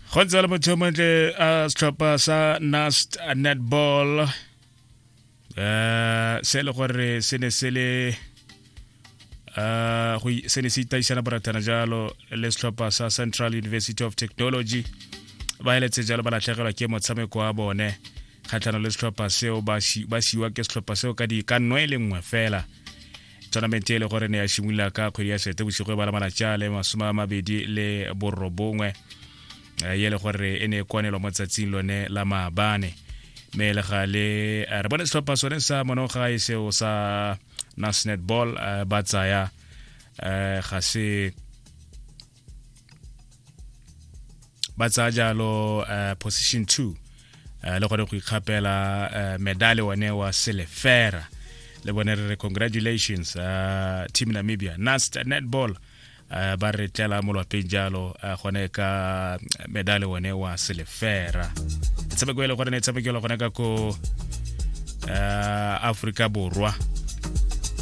Khotsa le motho montle setlhopha sa Nast Netball se le gore se ne se le se ne se itaisana baratana jalo le setlhopha sa Central University of Technology ba eletse jalo ba latlhegelwa ke motshameko wa bone kgatlhano le setlhopha seo ba siwa ke setlhopha seo ka di ka nngwe le nngwe fela. Tournament e le gore ne ya shimula ka kgwedi ya Seetebosigo ba la malatsi a le 29 ye le gore e ne kwanelwa mo tsatsing lone la maabane me le gale re bone setlhopha sone sa monoga e seo sa Nast Netball ba tsaya ga se ba tsaya jalo position 2 le gore go ikgapela medale one wa silver. Le bone re congratulations team Namibia Nast Netball ba re tlela mo lwapeng jalo gone ka medale one wa silver. Tsebe go ile gore ne tsebe ke le gone ka ko Africa Borwa